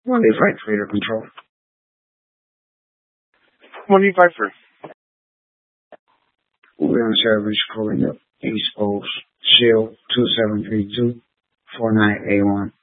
One day fight trader control. What do you fight for? We're on service calling up East Coast Shield 2732 49A1.